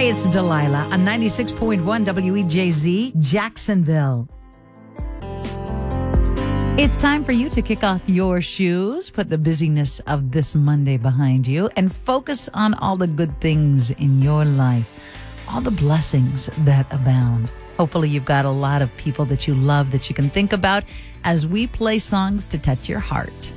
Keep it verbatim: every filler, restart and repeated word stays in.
Hey, it's Delilah on ninety-six point one W E J Z, Jacksonville. It's time for you to kick off your shoes, put the busyness of this Monday behind you, and focus on all the good things in your life, all the blessings that abound. Hopefully you've got a lot of people that you love that you can think about as we play songs to touch your heart.